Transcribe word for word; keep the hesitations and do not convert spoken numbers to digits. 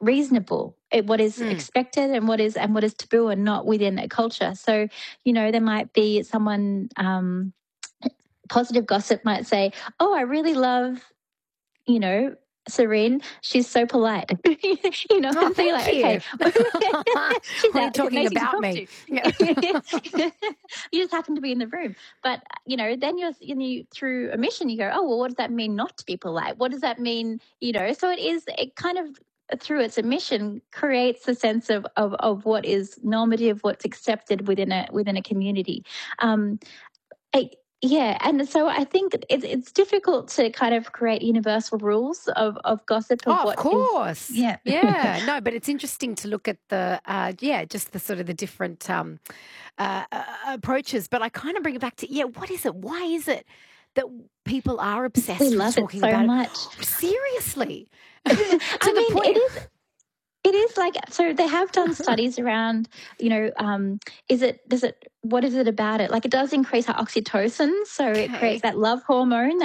reasonable, eh, what is Mm. expected and what is and what is taboo and not within a culture. So, you know, there might be someone, um, positive gossip might say, "Oh, I really love, you know, Serene. She's so polite." You know, Oh, and so you're thank like, "Okay, you. she's Well, you're out, talking nice to about talk me. to." Yeah. You just happen to be in the room. But, you know, then you're you know, through omission, you go, "Oh, well, what does that mean not to be polite? What does that mean?" You know, so it is it kind of through its omission creates a sense of of of what is normative, what's accepted within a within a community. Um, I yeah, and so I think it's it's difficult to kind of create universal rules of of gossip of Oh, of what is course. yeah. Yeah. No, but it's interesting to look at the, uh, yeah, just the sort of the different um, uh, uh, approaches. But I kind of bring it back to, yeah, what is it? Why is it that people are We obsessed with love it talking so about it? much. Seriously. I To the mean, it point. is it is like so they have done studies around, you know, um, is it does it what is it about it? Like it does increase our oxytocin, so it creates Okay. that love hormone